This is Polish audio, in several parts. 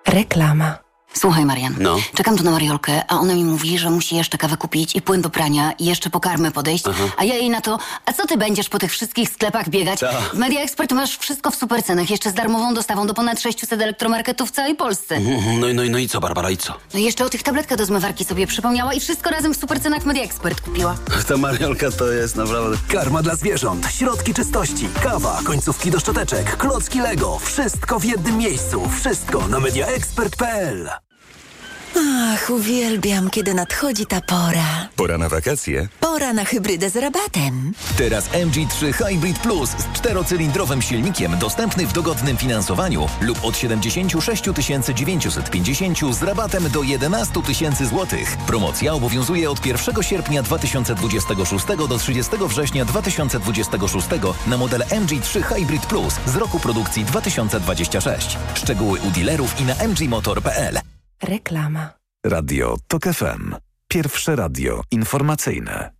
Reklama. Słuchaj, Marian, No. czekam tu na Mariolkę, a ona mi mówi, że musi jeszcze kawę kupić i płyn do prania i jeszcze po karmę podejść, a ja jej na to, a co ty będziesz po tych wszystkich sklepach biegać? Ta. W Media Expert masz wszystko w supercenach, jeszcze z darmową dostawą do ponad 600 elektromarketów w całej Polsce. No i co, Barbara, i co? No i jeszcze o tych tabletkach do zmywarki sobie przypomniała i wszystko razem w supercenach w Media Expert kupiła. Ta Mariolka to jest naprawdę... Karma dla zwierząt, środki czystości, kawa, końcówki do szczoteczek, klocki Lego. Wszystko w jednym miejscu. Wszystko na mediaexpert.pl. Ach, uwielbiam, kiedy nadchodzi ta pora. Pora na wakacje? Pora na hybrydę z rabatem. Teraz MG3 Hybrid Plus z 4-cylindrowym silnikiem dostępny w dogodnym finansowaniu lub od 76 950 z rabatem do 11 000 zł. Promocja obowiązuje od 1 sierpnia 2026 do 30 września 2026 na model MG3 Hybrid Plus z roku produkcji 2026. Szczegóły u dealerów i na mgmotor.pl. Reklama. Radio TOK FM. Pierwsze radio informacyjne.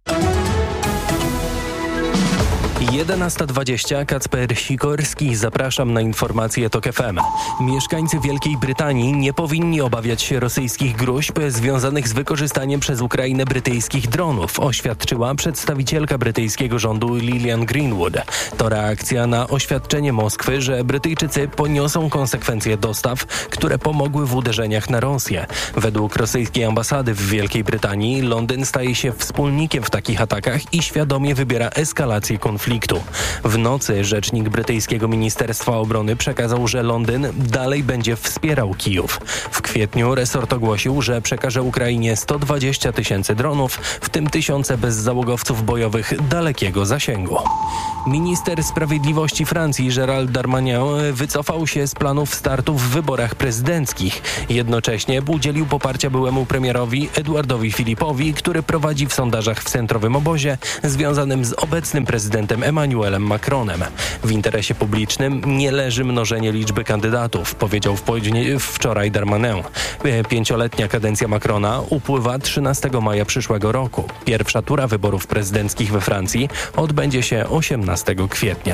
11:20, Kacper Sikorski, zapraszam na informacje TOK FM. Mieszkańcy Wielkiej Brytanii nie powinni obawiać się rosyjskich gróźb związanych z wykorzystaniem przez Ukrainę brytyjskich dronów, oświadczyła przedstawicielka brytyjskiego rządu Lillian Greenwood. To reakcja na oświadczenie Moskwy, że Brytyjczycy poniosą konsekwencje dostaw, które pomogły w uderzeniach na Rosję. Według rosyjskiej ambasady w Wielkiej Brytanii Londyn staje się wspólnikiem w takich atakach i świadomie wybiera eskalację konfliktu. W nocy rzecznik brytyjskiego Ministerstwa Obrony przekazał, że Londyn dalej będzie wspierał Kijów. W kwietniu resort ogłosił, że przekaże Ukrainie 120 000 dronów, w tym tysiące bezzałogowców bojowych dalekiego zasięgu. Minister Sprawiedliwości Francji Gérald Darmanin wycofał się z planów startu w wyborach prezydenckich. Jednocześnie udzielił poparcia byłemu premierowi Edouardowi Philippe'owi, który prowadzi w sondażach w centrowym obozie związanym z obecnym prezydentem Emmanuelem Macronem. W interesie publicznym nie leży mnożenie liczby kandydatów, powiedział wczoraj Darmanin. 5-letnia kadencja Macrona upływa 13 maja przyszłego roku. Pierwsza tura wyborów prezydenckich we Francji odbędzie się 18 kwietnia.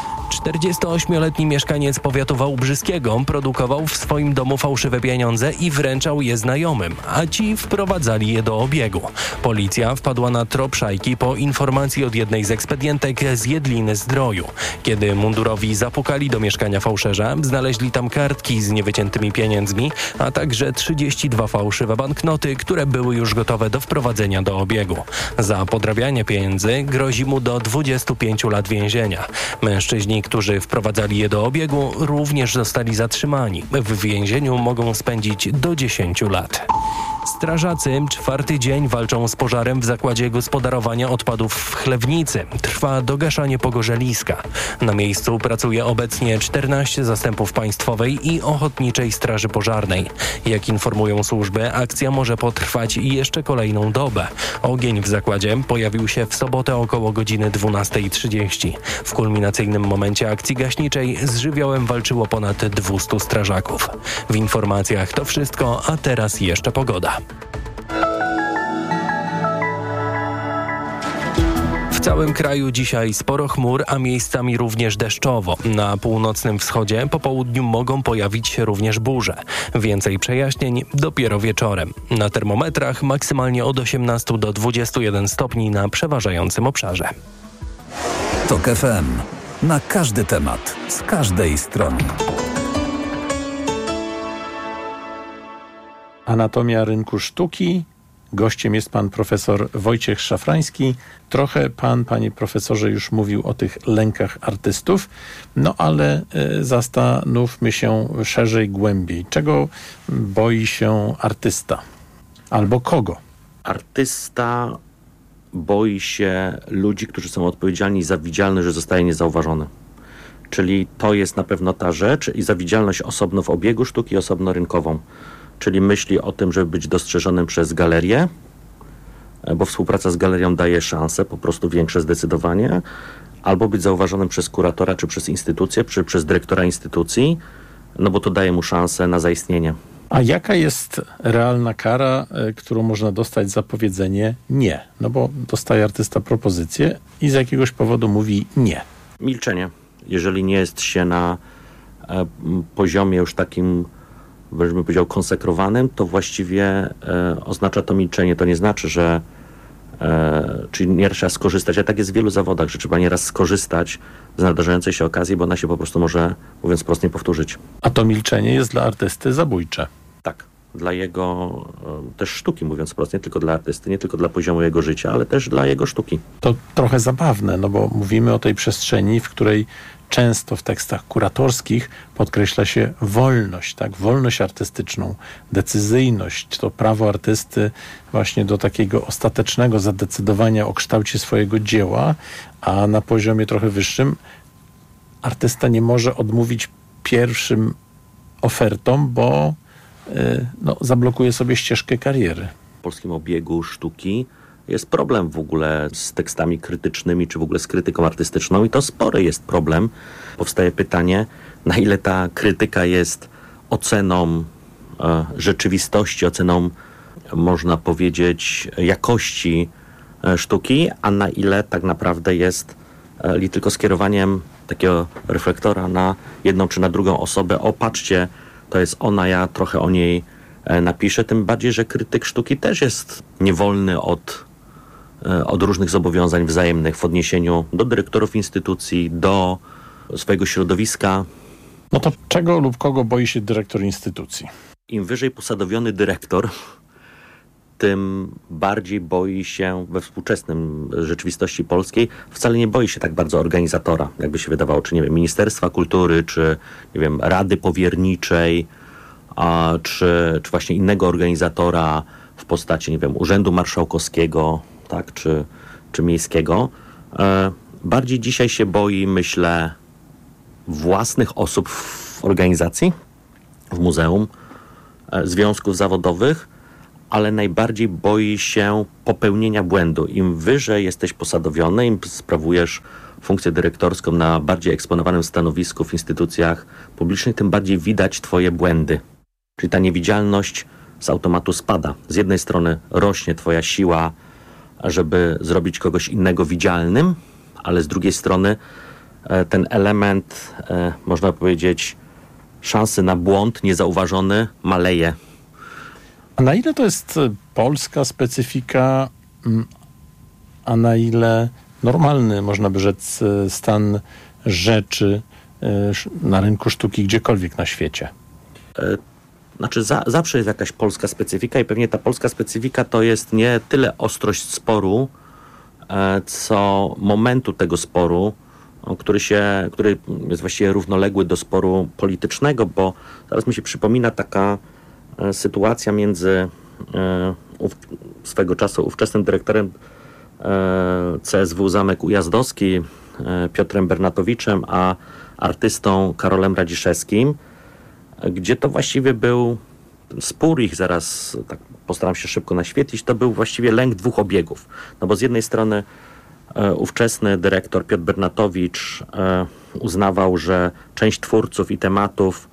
48-letni mieszkaniec powiatu wałbrzyskiego produkował w swoim domu fałszywe pieniądze i wręczał je znajomym, a ci wprowadzali je do obiegu. Policja wpadła na trop szajki po informacji od jednej z ekspedientek z Jedliny-Zdroju. Kiedy mundurowi zapukali do mieszkania fałszerza, znaleźli tam kartki z niewyciętymi pieniędzmi, a także 32 fałszywe banknoty, które były już gotowe do wprowadzenia do obiegu. Za podrabianie pieniędzy grozi mu do 25 lat więzienia. Mężczyźni, którzy wprowadzali je do obiegu, również zostali zatrzymani. W więzieniu mogą spędzić do 10 lat. Strażacy 4. dzień walczą z pożarem w zakładzie gospodarowania odpadów w Chlewnicy. Trwa dogaszanie pogorzeliska. Na miejscu pracuje obecnie 14 zastępów Państwowej i Ochotniczej Straży Pożarnej. Jak informują służby, akcja może potrwać jeszcze kolejną dobę. Ogień w zakładzie pojawił się w sobotę około godziny 12:30. W kulminacyjnym momencie akcji gaśniczej z żywiołem walczyło ponad 200 strażaków. W informacjach to wszystko, a teraz jeszcze pogoda. W całym kraju dzisiaj sporo chmur, a miejscami również deszczowo. Na północnym wschodzie po południu mogą pojawić się również burze. Więcej przejaśnień dopiero wieczorem. Na termometrach maksymalnie od 18 do 21 stopni na przeważającym obszarze. TOK FM. Na każdy temat, z każdej strony. Anatomia rynku sztuki. Gościem jest pan profesor Wojciech Szafrański. Trochę pan, panie profesorze, już mówił o tych lękach artystów, no ale zastanówmy się szerzej, głębiej. Czego boi się artysta? Albo kogo? Artysta boi się ludzi, którzy są odpowiedzialni za widzialność, że zostaje niezauważony. Czyli to jest na pewno ta rzecz i za widzialność osobno w obiegu sztuki, osobno rynkową. Czyli myśli o tym, żeby być dostrzeżonym przez galerię, bo współpraca z galerią daje szanse, po prostu większe zdecydowanie, albo być zauważonym przez kuratora, czy przez instytucję, czy przez dyrektora instytucji, no bo to daje mu szansę na zaistnienie. A jaka jest realna kara, którą można dostać za powiedzenie nie? No bo dostaje artysta propozycję i z jakiegoś powodu mówi nie. Milczenie. Jeżeli nie jest się na poziomie już takim wręcz bym powiedział konsekrowanym, to właściwie oznacza to milczenie. To nie znaczy, że czyli nie trzeba skorzystać, a tak jest w wielu zawodach, że trzeba nieraz skorzystać z nadarzającej się okazji, bo ona się po prostu może, mówiąc wprost, nie powtórzyć. A to milczenie jest dla artysty zabójcze. Tak. Dla jego też sztuki, mówiąc wprost, nie tylko dla artysty, nie tylko dla poziomu jego życia, ale też dla jego sztuki. To trochę zabawne, no bo mówimy o tej przestrzeni, w której często w tekstach kuratorskich podkreśla się wolność, tak? Wolność artystyczną, decyzyjność, to prawo artysty właśnie do takiego ostatecznego zadecydowania o kształcie swojego dzieła, a na poziomie trochę wyższym artysta nie może odmówić pierwszym ofertom, bo zablokuje sobie ścieżkę kariery. W polskim obiegu sztuki jest problem w ogóle z tekstami krytycznymi, czy w ogóle z krytyką artystyczną i to spory jest problem. Powstaje pytanie, na ile ta krytyka jest oceną rzeczywistości, oceną, można powiedzieć, jakości sztuki, a na ile tak naprawdę jest tylko skierowaniem takiego reflektora na jedną czy na drugą osobę. O, patrzcie, to jest ona, ja trochę o niej napiszę. Tym bardziej, że krytyk sztuki też jest niewolny od różnych zobowiązań wzajemnych w odniesieniu do dyrektorów instytucji, do swojego środowiska. No to czego lub kogo boi się dyrektor instytucji? Im wyżej posadowiony dyrektor, tym bardziej boi się we współczesnym rzeczywistości polskiej, wcale nie boi się tak bardzo organizatora, jakby się wydawało, czy nie wiem, Ministerstwa Kultury, czy nie wiem, Rady Powierniczej, czy właśnie innego organizatora w postaci, nie wiem, Urzędu Marszałkowskiego, tak, czy miejskiego. Bardziej dzisiaj się boi, myślę, własnych osób w organizacji, w muzeum, związków zawodowych, ale najbardziej boi się popełnienia błędu. Im wyżej jesteś posadowiony, im sprawujesz funkcję dyrektorską na bardziej eksponowanym stanowisku w instytucjach publicznych, tym bardziej widać twoje błędy. Czyli ta niewidzialność z automatu spada. Z jednej strony rośnie twoja siła, żeby zrobić kogoś innego widzialnym, ale z drugiej strony ten element, można powiedzieć, szansy na błąd niezauważony maleje. A na ile to jest polska specyfika, a na ile normalny, można by rzec, stan rzeczy na rynku sztuki gdziekolwiek na świecie? Znaczy zawsze jest jakaś polska specyfika i pewnie ta polska specyfika to jest nie tyle ostrość sporu, co momentu tego sporu, który jest właściwie równoległy do sporu politycznego, bo zaraz mi się przypomina taka sytuacja między swego czasu ówczesnym dyrektorem CSW Zamek Ujazdowski, Piotrem Bernatowiczem, a artystą Karolem Radziszewskim, gdzie to właściwie był spór ich, zaraz tak postaram się szybko naświetlić, to był właściwie lęk dwóch obiegów. No bo z jednej strony ówczesny dyrektor Piotr Bernatowicz uznawał, że część twórców i tematów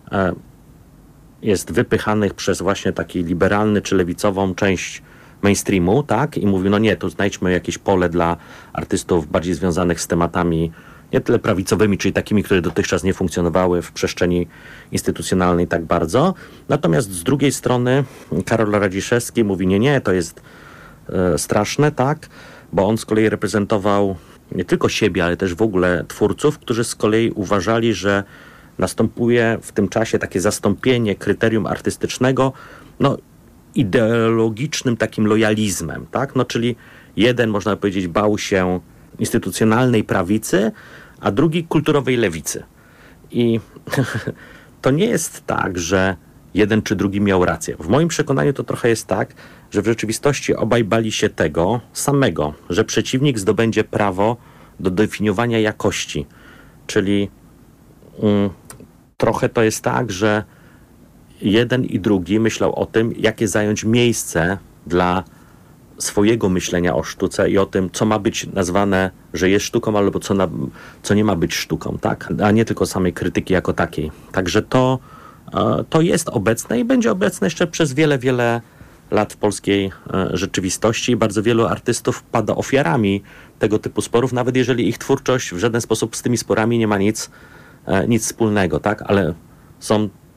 jest wypychanych przez właśnie taki liberalny czy lewicową część mainstreamu, tak? I mówił, no nie, tu znajdźmy jakieś pole dla artystów bardziej związanych z tematami nie tyle prawicowymi, czyli takimi, które dotychczas nie funkcjonowały w przestrzeni instytucjonalnej tak bardzo. Natomiast z drugiej strony Karol Radziszewski mówi, nie, to jest straszne, tak? Bo on z kolei reprezentował nie tylko siebie, ale też w ogóle twórców, którzy z kolei uważali, że następuje w tym czasie takie zastąpienie kryterium artystycznego ideologicznym takim lojalizmem, tak? No, czyli jeden, można powiedzieć, bał się instytucjonalnej prawicy, a drugi kulturowej lewicy. I to nie jest tak, że jeden czy drugi miał rację. W moim przekonaniu to trochę jest tak, że w rzeczywistości obaj bali się tego samego, że przeciwnik zdobędzie prawo do definiowania jakości. Czyli trochę to jest tak, że jeden i drugi myślał o tym, jakie zająć miejsce dla swojego myślenia o sztuce i o tym, co ma być nazwane, że jest sztuką, albo co nie ma być sztuką, tak? A nie tylko samej krytyki jako takiej. Także to jest obecne i będzie obecne jeszcze przez wiele, wiele lat w polskiej rzeczywistości. Bardzo wielu artystów pada ofiarami tego typu sporów, nawet jeżeli ich twórczość w żaden sposób z tymi sporami nie ma nic wspólnego, tak? Ale są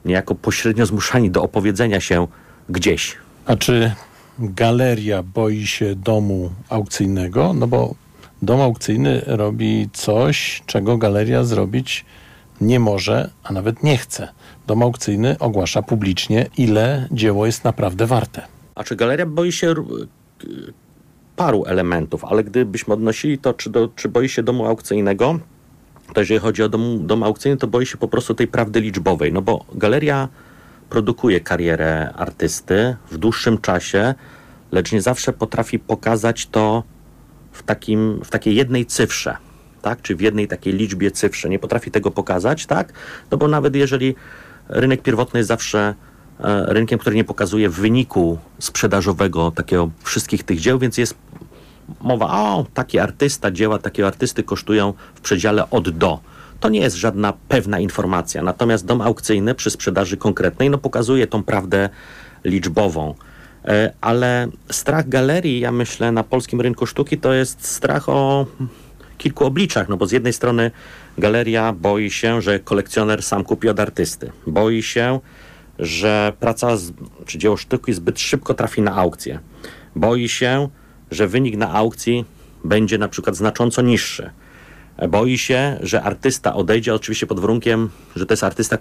niejako pośrednio zmuszani do opowiedzenia się gdzieś. A czy galeria boi się domu aukcyjnego? No bo dom aukcyjny robi coś, czego galeria zrobić nie może, a nawet nie chce. Dom aukcyjny ogłasza publicznie, ile dzieło jest naprawdę warte. A czy galeria boi się paru elementów, ale gdybyśmy odnosili to, czy boi się domu aukcyjnego, to jeżeli chodzi o dom aukcyjny, to boi się po prostu tej prawdy liczbowej, no bo galeria produkuje karierę artysty w dłuższym czasie, lecz nie zawsze potrafi pokazać to w takiej jednej cyfrze, tak? Czy w jednej takiej liczbie cyfrze. Nie potrafi tego pokazać, tak? No bo nawet jeżeli rynek pierwotny jest zawsze rynkiem, który nie pokazuje wyniku sprzedażowego takiego wszystkich tych dzieł, więc jest mowa, taki artysta, dzieła takiego artysty kosztują w przedziale od do. To nie jest żadna pewna informacja. Natomiast dom aukcyjny przy sprzedaży konkretnej pokazuje tą prawdę liczbową. Ale strach galerii, ja myślę, na polskim rynku sztuki to jest strach o kilku obliczach, no bo z jednej strony galeria boi się, że kolekcjoner sam kupi od artysty. Boi się, że praca czy dzieło sztuki zbyt szybko trafi na aukcję. Boi się, że wynik na aukcji będzie na przykład znacząco niższy. Boi się, że artysta odejdzie, oczywiście pod warunkiem, że to jest artysta,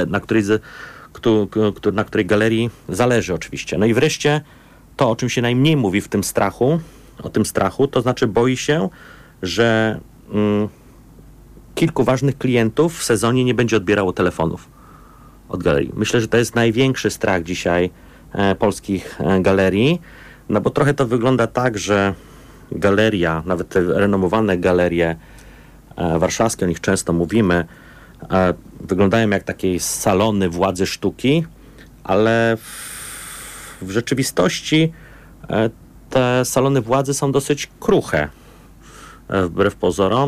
na której galerii zależy oczywiście. No i wreszcie to, o czym się najmniej mówi w tym strachu, to znaczy boi się, że kilku ważnych klientów w sezonie nie będzie odbierało telefonów od galerii. Myślę, że to jest największy strach dzisiaj polskich galerii, no bo trochę to wygląda tak, że galeria, nawet te renomowane galerie warszawskie, o nich często mówimy, wyglądają jak takie salony władzy sztuki, ale w rzeczywistości te salony władzy są dosyć kruche, wbrew pozorom.